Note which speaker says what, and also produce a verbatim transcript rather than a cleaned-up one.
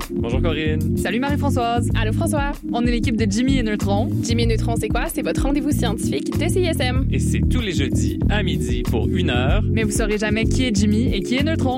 Speaker 1: Bonjour Corinne.
Speaker 2: Salut Marie-Françoise.
Speaker 3: Allô François.
Speaker 2: On est l'équipe de Jimmy et Neutron.
Speaker 3: Jimmy et Neutron, c'est quoi? C'est votre rendez-vous scientifique de C I S M.
Speaker 1: Et c'est tous les jeudis à midi pour une heure.
Speaker 2: Mais vous saurez jamais qui est Jimmy et qui est Neutron.